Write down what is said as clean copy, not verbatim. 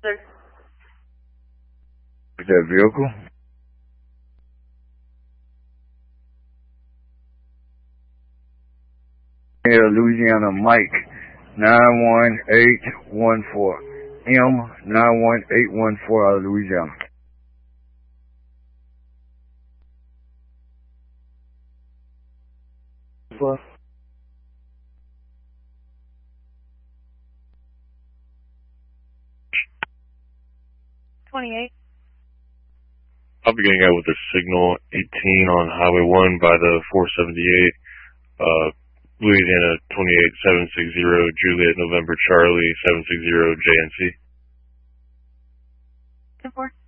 sir. Is that vehicle? Yeah, Louisiana Mike 91814. M91814 out of Louisiana. What? I'll be getting out with a signal 18 on Highway 1 by the 478, Louisiana 28760, Juliet November Charlie 760 JNC. 10-4.